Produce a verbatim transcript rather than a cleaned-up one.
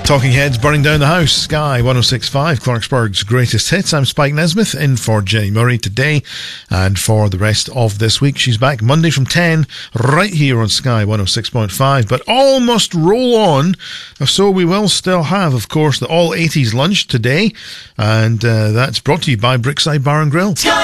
Talking Heads, Burning Down the House, Sky one oh six point five, Clarksburg's greatest hits. I'm Spike Nesmith, in for Jenny Murray today and for the rest of this week. She's back Monday from ten, right here on Sky one oh six point five. But all must roll on, so we will still have, of course, the All eighties Lunch today, and uh, that's brought to you by Brickside Bar and Grill.